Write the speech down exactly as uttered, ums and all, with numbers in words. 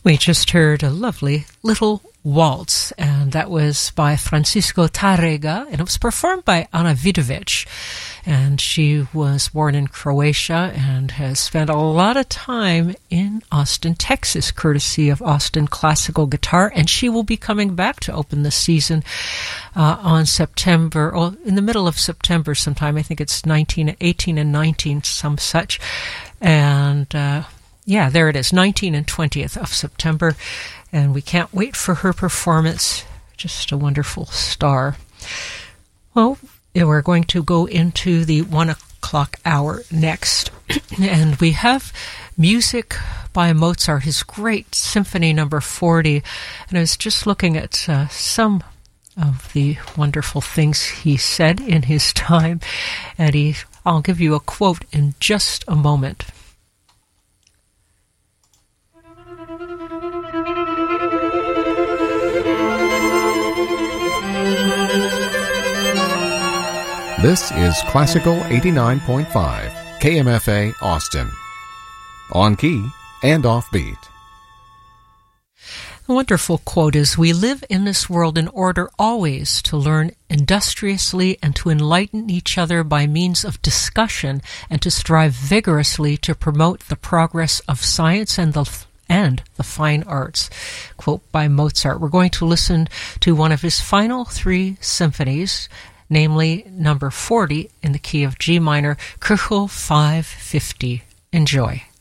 We just heard a lovely little waltz, and that was by Francisco Tárrega, and it was performed by Ana Vidovic. And she was born in Croatia and has spent a lot of time in Austin, Texas, courtesy of Austin Classical Guitar, and she will be coming back to open the season uh, on September, or in the middle of September sometime. I think it's nineteen, eighteen and nineteen, some such. And uh, yeah, there it is, nineteenth and twentieth of September, and we can't wait for her performance. Just a wonderful star. Well, we're going to go into the one o'clock hour next, and we have music by Mozart, his great Symphony Number forty, and I was just looking at uh, some of the wonderful things he said in his time, and he, I'll give you a quote in just a moment. This is Classical eighty-nine point five, K M F A Austin. On key and off beat. The wonderful quote is, "We live in this world in order always to learn industriously and to enlighten each other by means of discussion and to strive vigorously to promote the progress of science and the and the fine arts." Quote by Mozart. We're going to listen to one of his final three symphonies, namely number forty in the key of G minor, Köchel five fifty. Enjoy.